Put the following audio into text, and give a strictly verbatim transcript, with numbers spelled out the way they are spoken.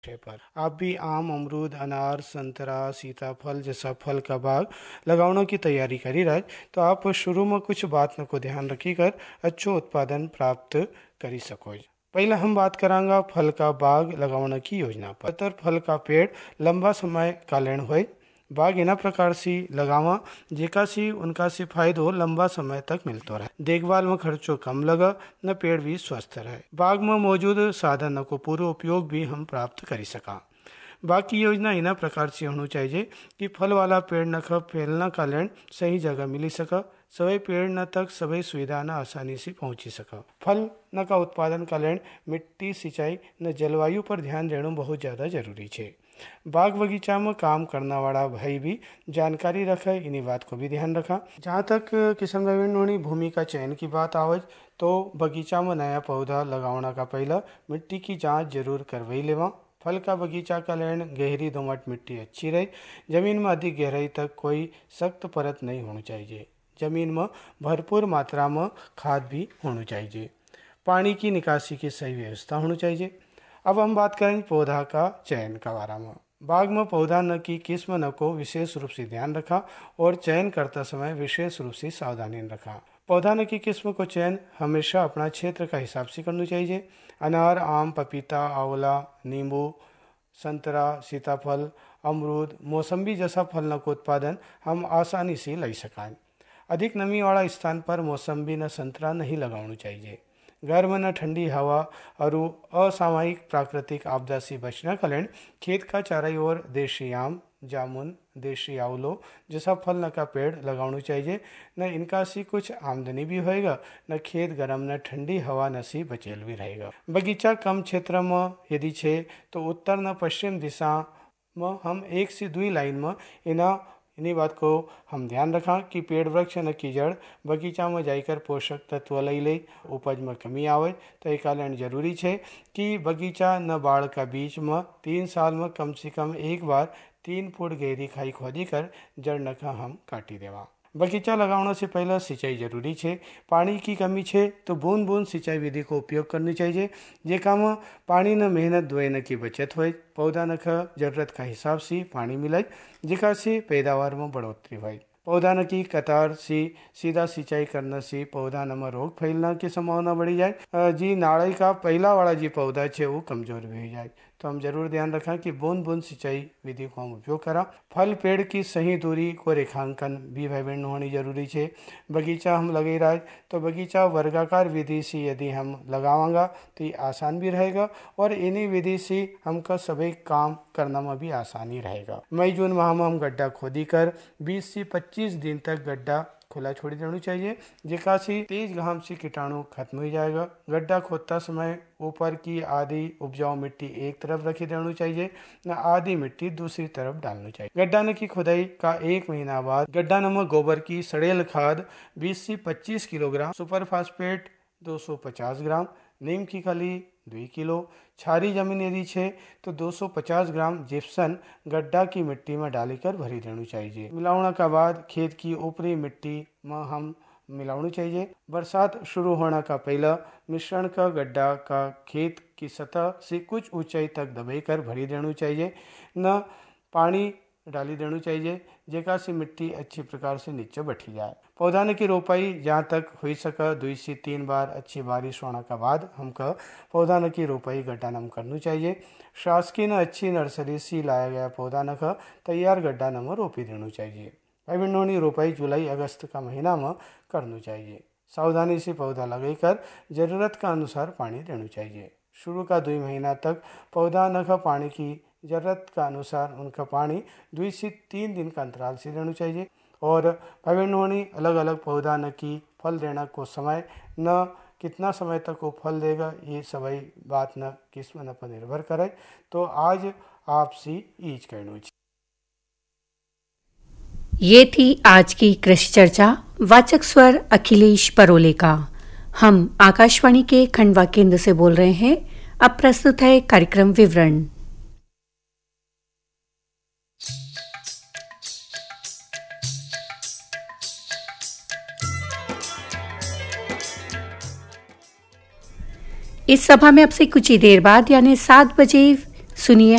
विषय पर आप भी आम, अमरूद, अनार, संतरा, सीताफल जैसा फल का बाग लगाने की तैयारी करी राज तो आप शुरू में कुछ बात को ध्यान रखी कर अच्छो उत्पादन प्राप्त करी सको। पहले हम बात करांगा फल का बाग लगाने की योजना पर। तर फल का पेड़ लंबा समय का लेन होए बाग इना प्रकार से लगावा जेका से उनका से फायदो लंबा समय तक मिलता रहे, देखभाल में खर्चो कम लगा न पेड़ भी स्वस्थ रहे, बाग में मौजूद साधनों को पूरा उपयोग भी हम प्राप्त कर सका। बाग की योजना इना प्रकार से होनी चाहिए कि फल वाला पेड़ न ख फैलना का लेन सही जगह मिली सका, सभी पेड़ न तक सभी सुविधा न आसानी से पहुंची सका। फल न का उत्पादन का लेन मिट्टी, सिंचाई न जलवायु पर ध्यान देना बहुत ज़्यादा जरूरी है। बाग बगीचा में काम करने वाला भाई भी जानकारी रखे, इन्हीं बात को भी ध्यान रखा। जहाँ तक किशन रविंद्र भूमि का चयन की बात आवे तो बगीचा में नया पौधा लगाने का पहला मिट्टी की जांच जरूर करवाई लेवा। फल का बगीचा का लेन गहरी दोमट मिट्टी अच्छी रहे, जमीन में अधिक गहराई तक कोई सख्त परत नहीं होनी चाहिए, जमीन में भरपूर मात्रा में खाद भी होनी चाहिए, पानी की निकासी की सही व्यवस्था होनी चाहिए। अब हम बात करें पौधा का चयन का बारे में। बाग में पौधा न की किस्म न को विशेष रूप से ध्यान रखा और चयन करते समय विशेष रूप से सावधानी रखा। पौधा न की किस्म को चयन हमेशा अपना क्षेत्र का हिसाब से करना चाहिए। अनार, आम, पपीता, आंवला, नींबू, संतरा, सीताफल, अमरूद, मौसम्बी जैसा फल को उत्पादन हम आसानी से ले सकें। अधिक नमी वाला स्थान पर मौसम्बी न संतरा नहीं लगाना चाहिए। घर में न ठंडी हवा और असामयिक प्राकृतिक आपदा से बचना का लेन खेत का चारों ओर देशी आम, जामुन, देशी आंवलो जैसा फल न का पेड़ लगाना चाहिए। न इनका से कुछ आमदनी भी होएगा, न खेत गर्म न ठंडी हवा न सी बचेल भी रहेगा। बगीचा कम क्षेत्र में यदि छे तो उत्तर न पश्चिम दिशा में हम एक से दुई लाइन में इना इन्हीं बात को हम ध्यान रखा कि पेड़ वृक्ष न की जड़ बगीचा में जाकर पोषक तत्व लई ले उपज में कमी आवे तो एक कारण जरूरी है कि बगीचा न बाढ़ का बीच में तीन साल में कम से कम एक बार तीन फुट गहरी खाई खोदी कर जड़ नखा हम काटी देवा। बगीचा लगाने से पहले सिंचाई जरूरी है। पानी की कमी है तो बूंद बूंद सिंचाई विधि को उपयोग करनी चाहिए, जेका में पानी न मेहनत दोए की बचत हो, पौधा न जरूरत का हिसाब से पानी मिले जेका से पैदावार में बढ़ोतरी हो। पौधा न की कतार से सीधा सिंचाई करने से पौधा न में रोग फैलने की संभावना बढ़ी जाए। जी नाड़े का पहला वाला जी पौधा है वो कमजोर भी हो जाए, तो हम जरूर ध्यान रखें कि बूंद बूंद सिंचाई विधि को हम उपयोग करा। फल पेड़ की सही दूरी को रेखांकन भी भाई बहन होनी जरूरी है। बगीचा हम लगे रहे तो बगीचा वर्गाकार विधि से यदि हम लगावांगा तो ये आसान भी रहेगा और इन्हीं विधि से हमका सभी काम करना में भी आसानी रहेगा। मई जून माह में हम गड्ढा खोदी कर बीस से पच्चीस दिन तक गड्ढा खुला छोड़ देना चाहिए, जेका से तेज घाम से कीटाणु खत्म हो जाएगा। गड्ढा खोदता समय ऊपर की आधी उपजाऊ मिट्टी एक तरफ रखी देनी चाहिए न आधी मिट्टी दूसरी तरफ डालनी चाहिए। गड्ढा न की खुदाई का एक महीना बाद गड्ढा न में गोबर की सड़ेल खाद बीस से पच्चीस किलोग्राम, सुपर फास्फेट दो सौ पचास ग्राम, नीम की खली दो किलो, छारी जमीन यदि है तो दो सौ पचास ग्राम जिप्सन गड्ढा की मिट्टी में डालकर भरी देनी चाहिए। मिलाने का बाद खेत की ऊपरी मिट्टी में हम मिलानी चाहिए। बरसात शुरू होने का पहला मिश्रण का गड्ढा का खेत की सतह से कुछ ऊंचाई तक दबाकर भरी देनी चाहिए, न पानी डाली देनी चाहिए जेका से मिट्टी अच्छी प्रकार से नीचे बैठी जाए। पौधा की रोपाई जहाँ तक हो सके दो से तीन बार अच्छी बारिश होने के बाद हमको पौधा की रोपाई गड्ढा नम करनी चाहिए। शासकीय न अच्छी नर्सरी से लाया गया पौधा न का तैयार गड्ढा नम रोपी देनी चाहिए। भाई रोपाई जुलाई अगस्त का महीना में करनी चाहिए। सावधानी से पौधा लगाकर जरूरत का अनुसार पानी देना चाहिए। शुरू का दो महीना तक पौधा न का पानी की जरूरत का अनुसार उनका पानी दो से तीन दिन का अंतराल से देना चाहिए। और भाई अलग अलग पौधा न की फल देना को समय न कितना समय तक वो फल देगा ये सभी बात न किस्म न पर निर्भर करे। तो आज आपसे ईज कहना चाहिए। ये थी आज की कृषि चर्चा। वाचक स्वर अखिलेश परोले का। हम आकाशवाणी के खंडवा केंद्र से बोल रहे हैं। अब प्रस्तुत है कार्यक्रम विवरण। इस सभा में अब से कुछ ही देर बाद यानी सात बजे सुनिए